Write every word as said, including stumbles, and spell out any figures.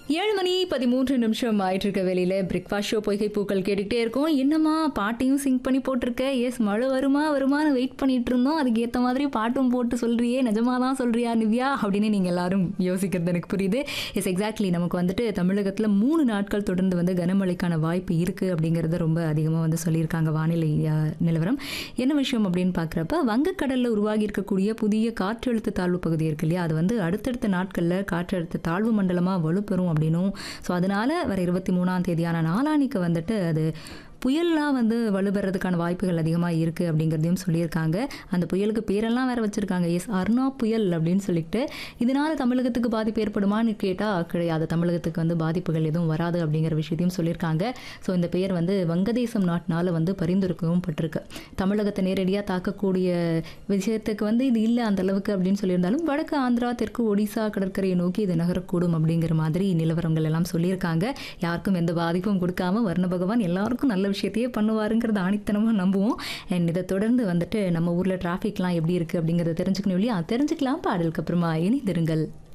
ஏழு மணி பதிமூன்று நிமிஷம் ஆயிட்டு இருக்க வேலையில பிரேக்ஃபாஸ்ட் ஷோ பொய்கை பூக்கள் கேட்டுக்கிட்டே இருக்கோம். என்னம்மா பாட்டையும் சிங்க் பண்ணி போட்டிருக்க? எஸ், மழை வருமா வருமானு வெயிட் பண்ணிட்டு இருந்தோம். அதுக்கு ஏற்ற மாதிரி பாட்டும் போட்டு சொல்றியே, நிஜமா தான் சொல்றியா நிவ்யா அப்படின்னு நீங்கள் எல்லாரும் யோசிக்கிறது எனக்கு புரியுது. S, exactly. நமக்கு வந்துட்டு தமிழகத்தில் மூணு நாட்கள் தொடர்ந்து வந்து கனமழைக்கான வாய்ப்பு இருக்குது அப்படிங்கிறத ரொம்ப அதிகமாக வந்து சொல்லியிருக்காங்க வானிலை அஹ், நிலவரம். என்ன விஷயம் அப்படின்னு பார்க்குறப்ப வங்கக்கடலில் உருவாகி இருக்கக்கூடிய புதிய காற்றழுத்த தாழ்வு பகுதி இருக்கு இல்லையா, அது வந்து அடுத்தடுத்த நாட்களில் காற்றழுத்த தாழ்வு மண்டலமாக வலுப்பெறும் அப்படின்னும், ஸோ அதனால் வர இருபத்தி மூணாம் தேதியான நாளானிக்கு வந்துட்டு அது புயல்லாம் வந்து வலுப்பெறதுக்கான வாய்ப்புகள் அதிகமாக இருக்குது அப்படிங்கிறதையும் சொல்லியிருக்காங்க. அந்த புயலுக்கு பேரெல்லாம் வேறு வச்சுருக்காங்க. எஸ், அர்ணா புயல் அப்படின்னு சொல்லிட்டு. இதனால் தமிழகத்துக்கு பாதிப்பு ஏற்படுமான்னு கேட்டால் கிடையாது. தமிழகத்துக்கு வந்து பாதிப்புகள் எதுவும் வராது அப்படிங்கிற விஷயத்தையும் சொல்லியிருக்காங்க. ஸோ இந்த பெயர் வந்து வங்கதேசம் நாட்டினால் வந்து பரிந்துரைக்கவும் பட்டிருக்கு. தமிழகத்தை நேரடியாக தாக்கக்கூடிய விஷயத்துக்கு வந்து இது இல்லை அந்த அளவுக்கு அப்படின்னு சொல்லியிருந்தாலும் வடக்கு ஆந்திரா, தெற்கு ஒடிசா கடற்கரையை நோக்கி இது நகரக்கூடும் அப்படிங்கிற மாதிரி நிலவரங்கள் எல்லாம் சொல்லியிருக்காங்க. யாருக்கும் எந்த பாதிப்பும் கொடுக்காம வர்ண பகவான் எல்லாருக்கும் நல்ல விஷயத்தையே பண்ணுவாருங்கிறத ஆணித்தனமாக நம்புவோம். அண்ட் இதை தொடர்ந்து வந்துட்டு நம்ம ஊரில் டிராஃபிக்லாம் எப்படி இருக்குது அப்படிங்கிறத தெரிஞ்சுக்கணும் இல்லையா? தெரிஞ்சுக்கலாம். பாடலுக்கு அப்புறமா இணைந்திருங்கள்.